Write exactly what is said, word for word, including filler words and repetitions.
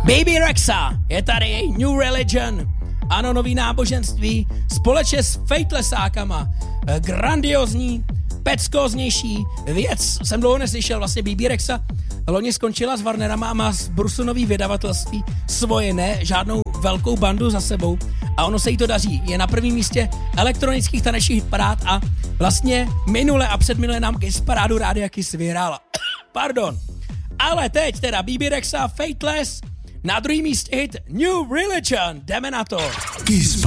Baby Rexha, je tady New Religion. Ano, nový náboženství, společně s Fatelessákama. Grandiozní, peckóznější věc. Jsem dlouho neslyšel, vlastně Baby Rexha loni skončila s Warnerama a má z Brusu nový vydavatelství svoje, ne žádnou velkou bandu za sebou. A ono se jí to daří. Je na prvním místě elektronických tanečních parád a vlastně minule a předminule nám Kiss parádu Rádia Kiss vyhrála. Pardon. Ale teď teda Baby Rexha, Fateless, na druhý místě hit New Religion. Jdeme na to. Kiss